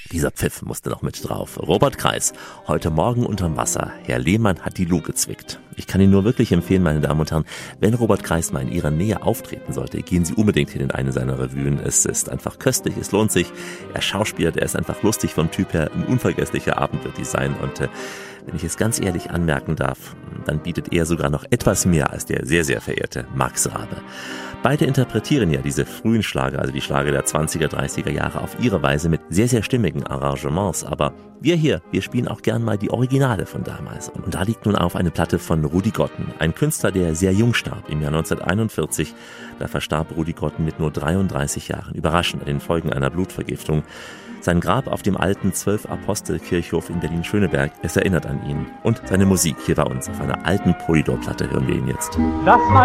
Dieser Pfiff musste noch mit drauf. Robert Kreis, heute Morgen unterm Wasser. Herr Lehmann hat die Luh gezwickt. Ich kann Ihnen nur wirklich empfehlen, meine Damen und Herren, wenn Robert Kreis mal in Ihrer Nähe auftreten sollte, gehen Sie unbedingt hin in eine seiner Revuen. Es ist einfach köstlich, es lohnt sich. Er schauspielt, er ist einfach lustig vom Typ her. Ein unvergesslicher Abend wird dies sein. Und wenn ich es ganz ehrlich anmerken darf, dann bietet er sogar noch etwas mehr als der sehr, sehr verehrte Max Rabe. Beide interpretieren ja diese frühen Schlager, also die Schlager der 20er, 30er Jahre auf ihre Weise mit sehr, sehr stimmigen Arrangements. Aber wir spielen auch gern mal die Originale von damals. Und da liegt nun auf eine Platte von Rudi Gotten, ein Künstler, der sehr jung starb, im Jahr 1941. Da verstarb Rudi Gotten mit nur 33 Jahren, überraschend an den Folgen einer Blutvergiftung. Sein Grab auf dem alten 12-Apostel-Kirchhof in Berlin-Schöneberg, es erinnert an ihn. Und seine Musik hier bei uns auf einer alten Polydor-Platte hören wir ihn jetzt.